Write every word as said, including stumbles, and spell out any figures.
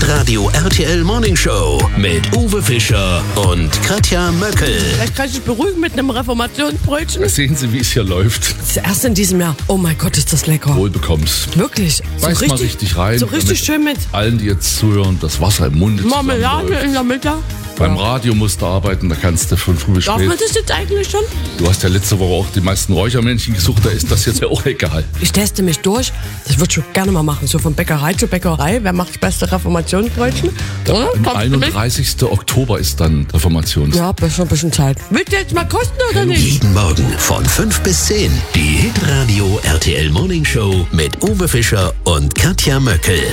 Hitradio R T L Morning Show mit Uwe Fischer und Katja Möckel. Vielleicht kann ich dich beruhigen mit einem Reformationsbrötchen. Sehen Sie, wie es hier läuft. Zuerst in diesem Jahr. Oh mein Gott, ist das lecker. Wohl bekommst. Wirklich. So Beiß mal richtig rein. So richtig schön mit allen, die jetzt zuhören, das Wasser im Mund. Marmelade in der Mitte. Beim Radio musst du arbeiten, da kannst du von früh bis Darf spät. man das jetzt eigentlich schon? Du hast ja letzte Woche auch die meisten Räuchermännchen gesucht, da ist das jetzt ja auch egal. Ich teste mich durch. Das würde ich schon gerne mal machen. So von Bäckerei zu Bäckerei. Wer macht das beste Reformationsbrötchen? Ja, Am einunddreißigsten Oktober ist dann Reformations. Ja, das ist schon ein bisschen Zeit. Willst du jetzt mal kosten oder nicht? Jeden Morgen von fünf bis zehn. Die Hitradio R T L Morning Show mit Uwe Fischer und Katja Möckel.